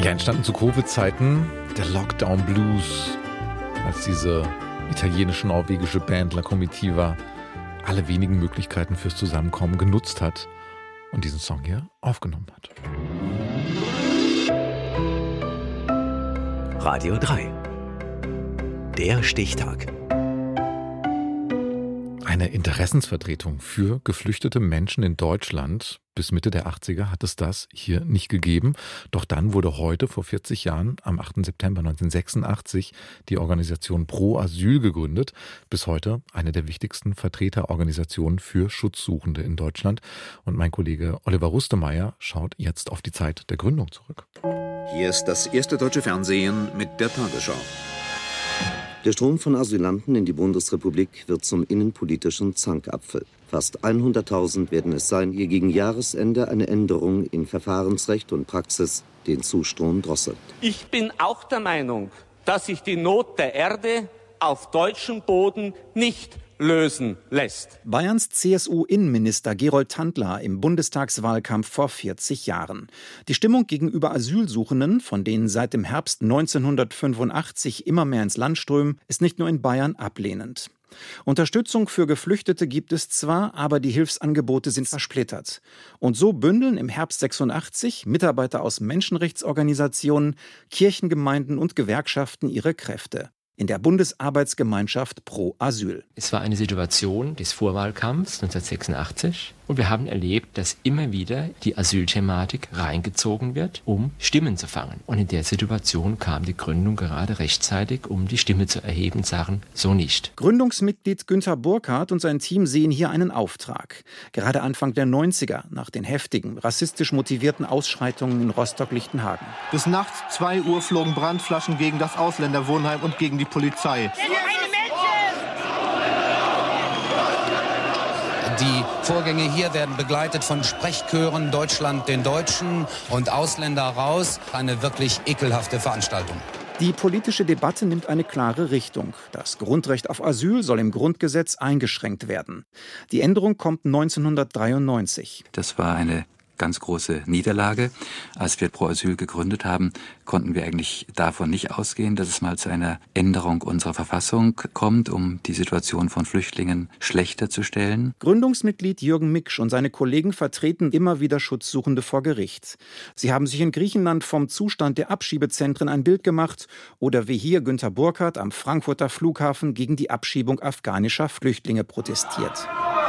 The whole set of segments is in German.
Ja, entstanden zu Covid-Zeiten der Lockdown Blues, als diese italienisch-norwegische Band La Comitiva alle wenigen Möglichkeiten fürs Zusammenkommen genutzt hat und diesen Song hier aufgenommen hat. Radio 3. Der Stichtag. Eine Interessensvertretung für geflüchtete Menschen in Deutschland. Bis Mitte der 80er hat es das hier nicht gegeben. Doch dann wurde heute, vor 40 Jahren, am 8. September 1986, die Organisation Pro Asyl gegründet. Bis heute eine der wichtigsten Vertreterorganisationen für Schutzsuchende in Deutschland. Und mein Kollege Oliver Rustemeyer schaut jetzt auf die Zeit der Gründung zurück. Hier ist das erste deutsche Fernsehen mit der Tagesschau. Der Strom von Asylanten in die Bundesrepublik wird zum innenpolitischen Zankapfel. Fast 100.000 werden es sein, die gegen Jahresende eine Änderung in Verfahrensrecht und Praxis den Zustrom drosselt. Ich bin auch der Meinung, dass sich die Not der Erde auf deutschem Boden nicht lösen lässt. Bayerns CSU-Innenminister Gerold Tandler im Bundestagswahlkampf vor 40 Jahren. Die Stimmung gegenüber Asylsuchenden, von denen seit dem Herbst 1985 immer mehr ins Land strömen, ist nicht nur in Bayern ablehnend. Unterstützung für Geflüchtete gibt es zwar, aber die Hilfsangebote sind zersplittert. Und so bündeln im Herbst 86 Mitarbeiter aus Menschenrechtsorganisationen, Kirchengemeinden und Gewerkschaften ihre Kräfte in der Bundesarbeitsgemeinschaft Pro Asyl. Es war eine Situation des Vorwahlkampfs 1986 und wir haben erlebt, dass immer wieder die Asylthematik reingezogen wird, um Stimmen zu fangen. Und in der Situation kam die Gründung gerade rechtzeitig, um die Stimme zu erheben und sagen, so nicht. Gründungsmitglied Günter Burkhardt und sein Team sehen hier einen Auftrag. Gerade Anfang der 90er, nach den heftigen, rassistisch motivierten Ausschreitungen in Rostock-Lichtenhagen. Bis nachts 2 Uhr flogen Brandflaschen gegen das Ausländerwohnheim und gegen die Polizei. Die Vorgänge hier werden begleitet von Sprechchören Deutschland den Deutschen und Ausländer raus. Eine wirklich ekelhafte Veranstaltung. Die politische Debatte nimmt eine klare Richtung. Das Grundrecht auf Asyl soll im Grundgesetz eingeschränkt werden. Die Änderung kommt 1993. Das war eine ganz große Niederlage. Als wir Pro Asyl gegründet haben, konnten wir eigentlich davon nicht ausgehen, dass es mal zu einer Änderung unserer Verfassung kommt, um die Situation von Flüchtlingen schlechter zu stellen. Gründungsmitglied Jürgen Miksch und seine Kollegen vertreten immer wieder Schutzsuchende vor Gericht. Sie haben sich in Griechenland vom Zustand der Abschiebezentren ein Bild gemacht oder wie hier Günter Burkhardt am Frankfurter Flughafen gegen die Abschiebung afghanischer Flüchtlinge protestiert.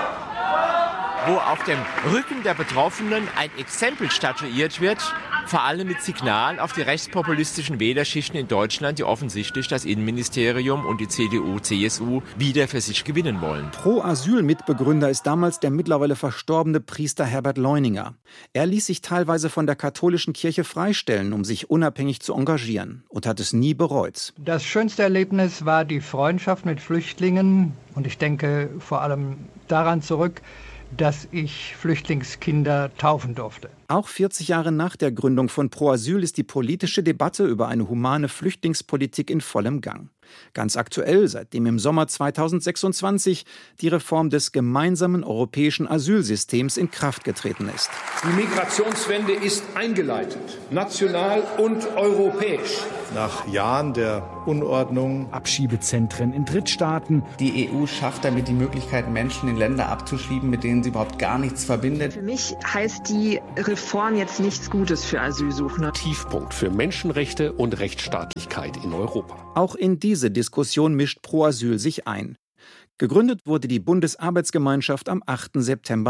Wo auf dem Rücken der Betroffenen ein Exempel statuiert wird, vor allem mit Signal auf die rechtspopulistischen Wählerschichten in Deutschland, die offensichtlich das Innenministerium und die CDU, CSU wieder für sich gewinnen wollen. Pro-Asyl-Mitbegründer ist damals der mittlerweile verstorbene Priester Herbert Leuninger. Er ließ sich teilweise von der katholischen Kirche freistellen, um sich unabhängig zu engagieren und hat es nie bereut. Das schönste Erlebnis war die Freundschaft mit Flüchtlingen und ich denke vor allem daran zurück, dass ich Flüchtlingskinder taufen durfte. Auch 40 Jahre nach der Gründung von Pro Asyl ist die politische Debatte über eine humane Flüchtlingspolitik in vollem Gang. Ganz aktuell, seitdem im Sommer 2026 die Reform des gemeinsamen europäischen Asylsystems in Kraft getreten ist. Die Migrationswende ist eingeleitet, national und europäisch. Nach Jahren der Unordnung, Abschiebezentren in Drittstaaten. Die EU schafft damit die Möglichkeit, Menschen in Länder abzuschieben, mit denen sie überhaupt gar nichts verbindet. Für mich heißt die Reform jetzt nichts Gutes für Asylsuchende. Tiefpunkt für Menschenrechte und Rechtsstaatlichkeit in Europa. Auch in diese Diskussion mischt Pro Asyl sich ein. Gegründet wurde die Bundesarbeitsgemeinschaft am 8. September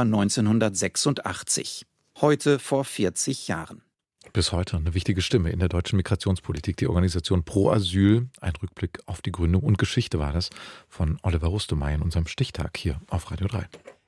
1986. Heute vor 40 Jahren. Bis heute eine wichtige Stimme in der deutschen Migrationspolitik, die Organisation Pro Asyl. Ein Rückblick auf die Gründung und Geschichte war das von Oliver Rustemeyer in unserem Stichtag hier auf Radio 3.